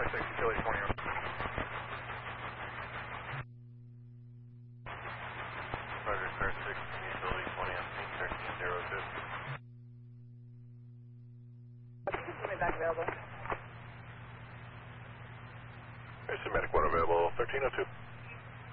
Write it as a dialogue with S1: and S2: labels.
S1: 6, utility 20.
S2: Roger, car 6, utility 20 on scene 1302.
S3: Back available.
S2: Here's medic 1 available, 1302.